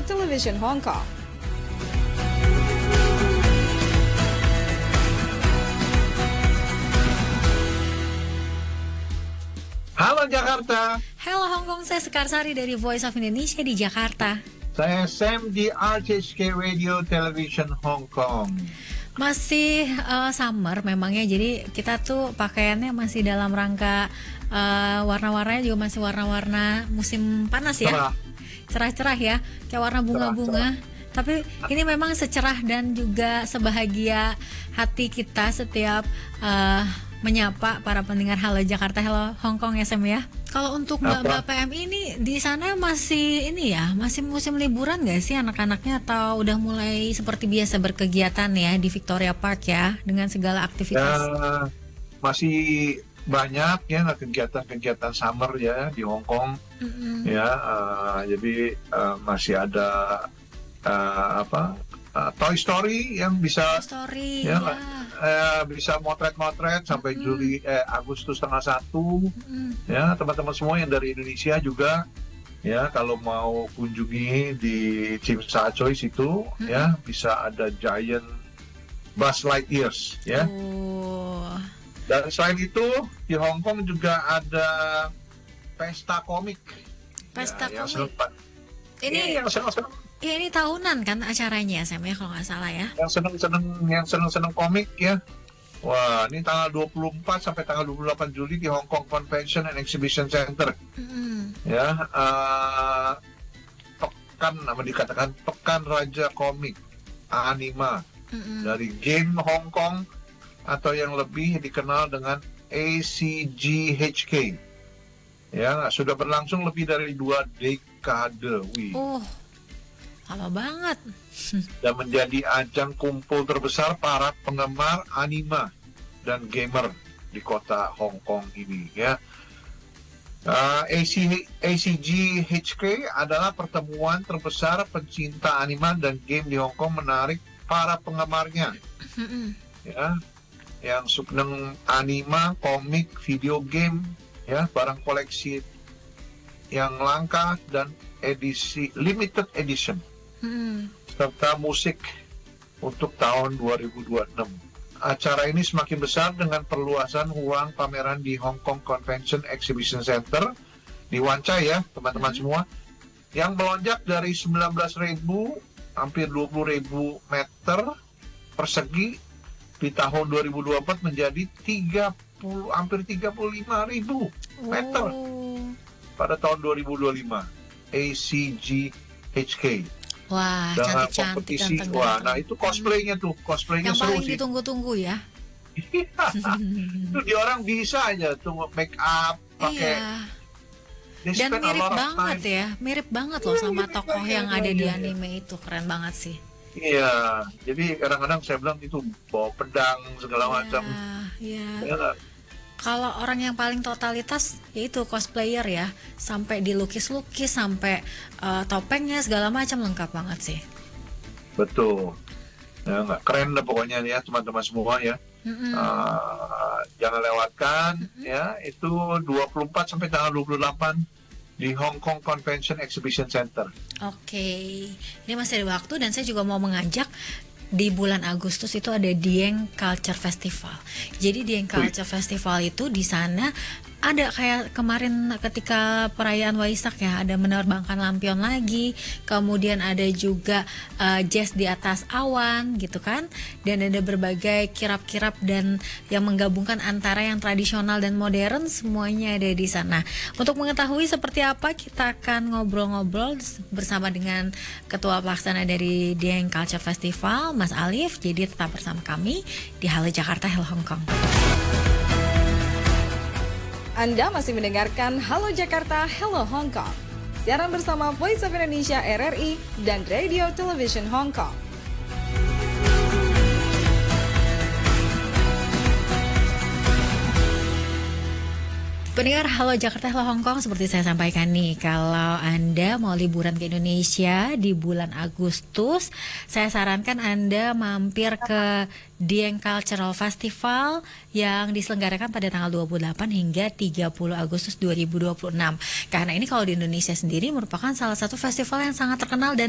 Television Hong Kong. Halo Jakarta. Halo Hong Kong, saya Sekarsari dari Voice of Indonesia di Jakarta. Saya Sam di RTHK Radio Television Hong Kong. Masih summer memangnya, jadi kita tuh pakaiannya masih dalam rangka warna-warnanya juga masih warna-warna musim panas ya. Cerah-cerah ya, kayak warna bunga-bunga. Tapi ini memang secerah dan juga sebahagia hati kita setiap menyapa para pendengar Halo Jakarta, Halo Hong Kong SM ya. Kalau untuk Mbak PMI ini di sana masih ini ya, masih musim liburan nggak sih anak-anaknya, atau udah mulai seperti biasa berkegiatan ya di Victoria Park ya dengan segala aktivitas? Masih banyak ya kegiatan-kegiatan summer ya di Hong Kong. Ya, jadi masih ada Toy Story yang bisa bisa motret-motret sampai Agustus tanggal 1. Ya, teman-teman semua yang dari Indonesia juga ya, kalau mau kunjungi di Tsim Sha Tsui situ ya, bisa ada giant Buzz Lightyear ya. Dan selain itu di Hong Kong juga ada pesta komik. Pesta komik. Ini yang senang-senang. Ya, ini tahunan kan acaranya, Sam ya, kalau nggak salah ya. Yang seneng komik ya. Wah, ini tanggal 24 sampai tanggal 28 Juli di Hong Kong Convention and Exhibition Center. Ya, dikatakan Pekan Raja Komik Anima dari Game Hong Kong, atau yang lebih dikenal dengan ACGHK. Ya, sudah berlangsung lebih dari 2 dekade. Lama banget. Dan menjadi ajang kumpul terbesar para penggemar anime dan gamer di kota Hong Kong ini ya. ACGHK adalah pertemuan terbesar pencinta anime dan game di Hong Kong, menarik para penggemarnya ya, yang seneng anime, komik, video game ya, barang koleksi yang langka dan edisi limited edition, serta musik untuk tahun 2026. Acara ini semakin besar dengan perluasan ruang pameran di Hong Kong Convention Exhibition Center di Wan Chai ya, teman-teman semua, yang melonjak dari 19.000 hampir 20.000 meter persegi di tahun 2024 menjadi hampir 35.000 meter pada tahun 2025. ACGHK. Wah, dengan cantik-cantik, kompetisi. Wah, nah itu cosplaynya yang seru paling sih. Ditunggu-tunggu ya. Itu dia orang bisa aja tuh make up pakai. Dan mirip banget ya, mirip banget loh sama tokoh yang ada di anime itu, keren banget sih. Iya, jadi kadang-kadang saya bilang itu bawa pedang segala macam. Iya. Kalau orang yang paling totalitas yaitu cosplayer ya, sampai dilukis-lukis, sampai topengnya segala macam lengkap banget sih. Betul. Ya, nggak keren lah pokoknya ya teman-teman semua ya. Jangan lewatkan ya, itu 24 sampai tanggal 28 di Hong Kong Convention Exhibition Center. Oke, ini masih ada waktu, dan saya juga mau mengajak. Di bulan Agustus itu ada Dieng Culture Festival. Jadi Dieng Culture Festival itu di sana ada kayak kemarin ketika perayaan Waisak ya, ada menerbangkan lampion lagi, kemudian ada juga jazz di atas awan gitu kan, dan ada berbagai kirap-kirap dan yang menggabungkan antara yang tradisional dan modern, semuanya ada di sana. Untuk mengetahui seperti apa, kita akan ngobrol-ngobrol bersama dengan Ketua Pelaksana dari Dieng Culture Festival, Mas Alif. Jadi tetap bersama kami di Halo Jakarta, Halo Hong Kong. Anda masih mendengarkan Halo Jakarta, Hello Hong Kong. Siaran bersama Voice of Indonesia RRI dan Radio Television Hong Kong. Pendengar Halo Jakarta, Halo Hong Kong, seperti saya sampaikan nih, kalau Anda mau liburan ke Indonesia di bulan Agustus, saya sarankan Anda mampir ke Dieng Cultural Festival yang diselenggarakan pada tanggal 28 hingga 30 Agustus 2026. Karena ini kalau di Indonesia sendiri merupakan salah satu festival yang sangat terkenal dan